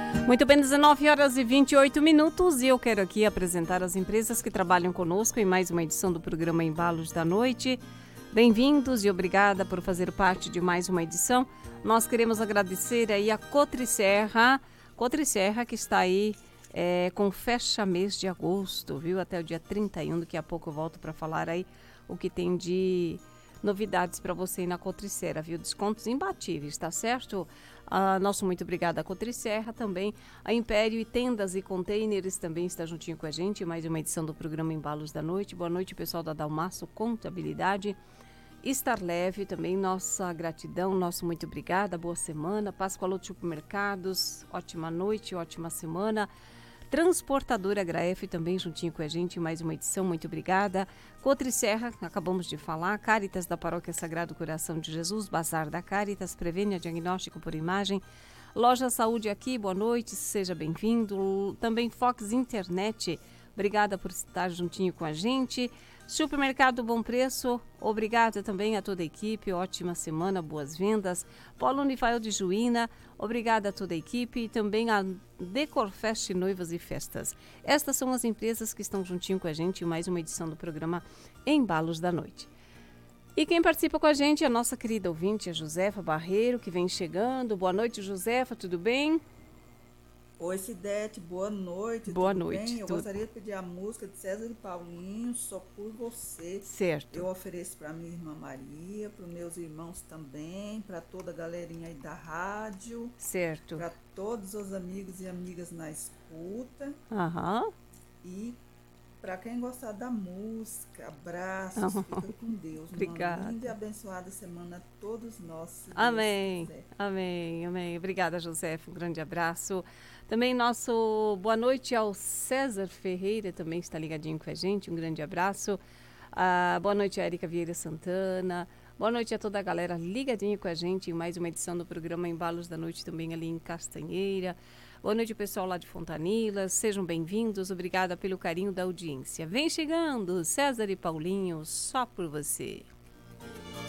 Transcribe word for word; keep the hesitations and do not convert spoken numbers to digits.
Muito bem, dezenove horas e vinte e oito minutos, e eu quero aqui apresentar as empresas que trabalham conosco em mais uma edição do programa Embalos da Noite. Bem-vindos e obrigada por fazer parte de mais uma edição. Nós queremos agradecer aí a Cotriserra, Cotriserra que está aí é, com fecha mês de agosto, viu? Até o dia trinta e um, daqui a pouco eu volto para falar aí o que tem de novidades para você aí na Cotriserra, viu? Descontos imbatíveis, tá certo? Ah, nosso muito obrigada a Cotriserra, também a Império e Tendas e Containers também está juntinho com a gente, mais uma edição do programa Embalos da Noite. Boa noite, pessoal da Dalmaço Contabilidade. Estar Leve também, nossa gratidão, nosso muito obrigada, boa semana. Pascoaloto Supermercados, ótima noite, ótima semana. Transportadora H F também juntinho com a gente, mais uma edição, muito obrigada. Cotriserra, acabamos de falar. Cáritas da Paróquia Sagrado Coração de Jesus, Bazar da Cáritas, Prevênia Diagnóstico por Imagem. Loja Saúde aqui, boa noite, seja bem-vindo. Também Fox Internet, obrigada por estar juntinho com a gente. Supermercado Bom Preço, obrigada também a toda a equipe, ótima semana, boas vendas. Polo Unifael de Juína, obrigada a toda a equipe e também a Decorfest Noivas e Festas. Estas são as empresas que estão juntinho com a gente em mais uma edição do programa Embalos da Noite. E quem participa com a gente é a nossa querida ouvinte, a Josefa Barreiro, que vem chegando. Boa noite, Josefa, tudo bem? Oi, Cidete, boa noite. Boa tudo noite. Bem? Eu tudo. gostaria de pedir a música de César e Paulinho, Só por Você. Certo. Eu ofereço para minha irmã Maria, para os meus irmãos também, para toda a galerinha aí da rádio. Certo. Para todos os amigos e amigas na escuta. Aham. E para quem gostar da música, abraços, Aham. fica com Deus. Obrigada. Uma linda e abençoada semana a todos nós. se Amém, Deus quiser. amém, amém. Obrigada, Josefa, um grande abraço. Também nosso boa noite ao César Ferreira, também está ligadinho com a gente, um grande abraço. Ah, boa noite a Érica Vieira Santana. Boa noite a toda a galera ligadinha com a gente em mais uma edição do programa Embalos da Noite, também ali em Castanheira. Boa noite, pessoal lá de Fontanilas. Sejam bem-vindos. Obrigada pelo carinho da audiência. Vem chegando, César e Paulinho, só por você.